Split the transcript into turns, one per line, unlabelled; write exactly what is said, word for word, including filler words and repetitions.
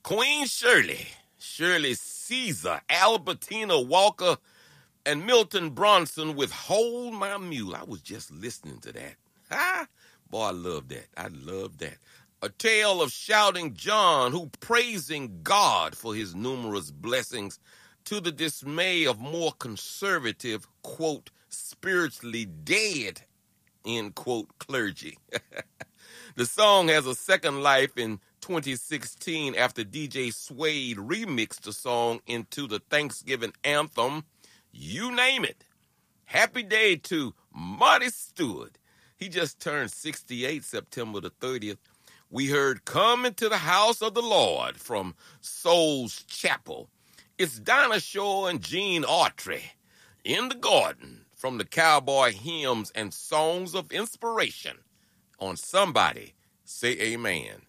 Queen Shirley, Shirley Caesar, Albertina Walker, and Milton Bronson with Hold My Mule. I was just listening to that. Ah, boy, I love that. I love that. A tale of shouting John, who praising God for his numerous blessings to the dismay of more conservative, quote, spiritually dead, end quote, clergy. The song has a second life in twenty sixteen after D J Suede remixed the song into the Thanksgiving anthem, You Name It. Happy day to Marty Stewart. He just turned sixty-eight September the thirtieth. We heard Come Into the House of the Lord from Soul's Chapel. It's Dinah Shore and Gene Autry in the Garden from the Cowboy Hymns and Songs of Inspiration on Somebody Say Amen.